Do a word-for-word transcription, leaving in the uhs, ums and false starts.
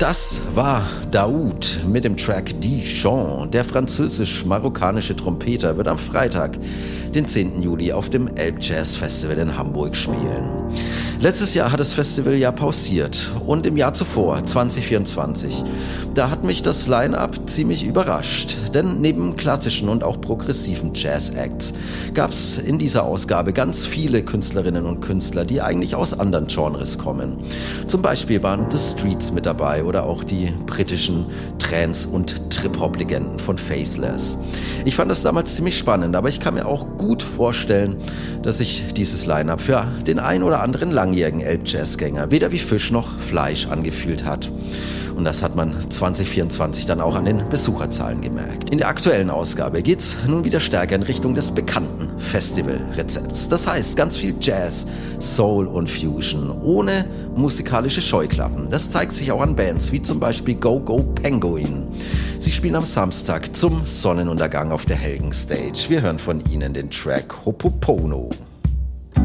Das war Daoud mit dem Track Dijon. Der französisch-marokkanische Trompeter wird am Freitag, den zehnten Juli, auf dem Elbjazz Festival in Hamburg spielen. Letztes Jahr hat das Festival ja pausiert und im Jahr zuvor, zwanzig vierundzwanzig, da hat mich das Line-Up ziemlich überrascht. Denn neben klassischen und auch progressiven Jazz-Acts gab es in dieser Ausgabe ganz viele Künstlerinnen und Künstler, die eigentlich aus anderen Genres kommen. Zum Beispiel waren The Streets mit dabei oder auch die britischen Trance- und Trip-Hop-Legenden von Faceless. Ich fand das damals ziemlich spannend, aber ich kann mir auch gut vorstellen, dass sich dieses Line-Up für den ein oder anderen langjährigen Elbjazz-Gänger weder wie Fisch noch Fleisch angefühlt hat. Und das hat man zwanzig vierundzwanzig dann auch an den Besucherzahlen gemerkt. In der aktuellen Ausgabe geht's nun wieder stärker in Richtung des bekannten Festival-Rezepts. Das heißt, ganz viel Jazz, Soul und Fusion, ohne musikalische Scheuklappen. Das zeigt sich auch an Bands wie zum Beispiel Go Go Penguin. Sie spielen am Samstag zum Sonnenuntergang auf der Helgen Stage. Wir hören von ihnen den Track Hopopono.